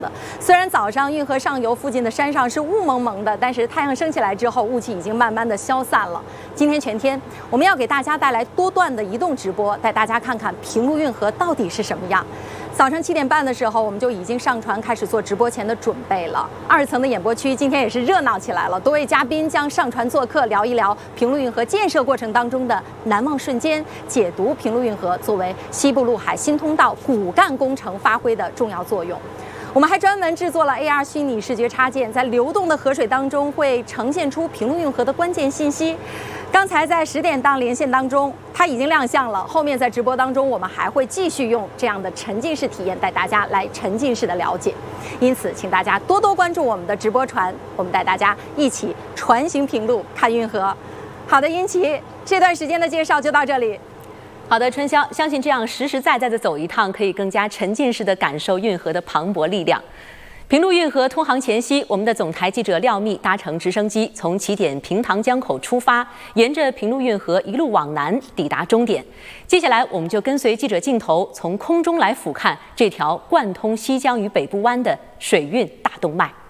虽然早上运河上游附近的山上是雾蒙蒙的，但是太阳升起来之后，雾气已经慢慢的消散了。今天全天，我们要给大家带来多段的移动直播，带大家看看平陆运河到底是什么样。早上7点半的时候，我们就已经上船开始做直播前的准备了。2层的演播区今天也是热闹起来了，多位嘉宾将上船做客，聊一聊平陆运河建设过程当中的难忘瞬间，解读平陆运河作为西部陆海新通道骨干工程发挥的重要作用。我们还专门制作了 AR 虚拟视觉插件，在流动的河水当中会呈现出平陆运河的关键信息。刚才在10点档连线当中，它已经亮相了。后面在直播当中，我们还会继续用这样的沉浸式体验，带大家来沉浸式的了解。因此，请大家多多关注我们的直播船，我们带大家一起船行平陆看运河。好的，殷琦，这段时间的介绍就到这里。 好的，春宵，相信这样实实在在的走一趟，可以更加沉浸式的感受运河的磅礴力量。平陆运河通航前夕，我们的总台记者廖密搭乘直升机从起点平塘江口出发，沿着平陆运河一路往南抵达终点。接下来，我们就跟随记者镜头从空中来俯瞰这条贯通西江与北部湾的水运大动脉。